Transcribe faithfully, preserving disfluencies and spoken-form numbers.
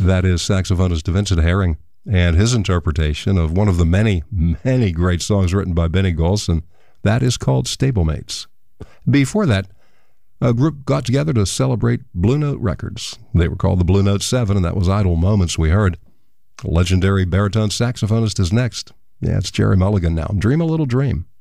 That is saxophonist Vincent Herring and his interpretation of one of the many, many great songs written by Benny Golson. That is called Stablemates. Before that, a group got together to celebrate Blue Note Records. They were called the Blue Note Seven, and that was Idle Moments we heard. Legendary baritone saxophonist is next. Yeah, it's Jerry Mulligan now. Dream a Little Dream.